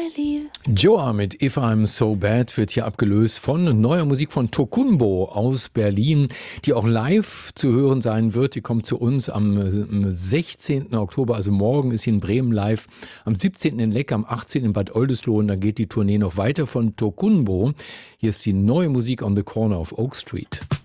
believe. Joa mit If I'm So Bad wird hier abgelöst von neuer Musik von Tokunbo aus Berlin, die auch live zu hören sein wird. Die kommt zu uns am 16. Oktober, also morgen ist sie in Bremen live, am 17. in Leck, am 18. in Bad Oldesloe und dann geht die Tournee noch weiter von Tokunbo. Hier ist die neue Musik On the Corner of Oak Street.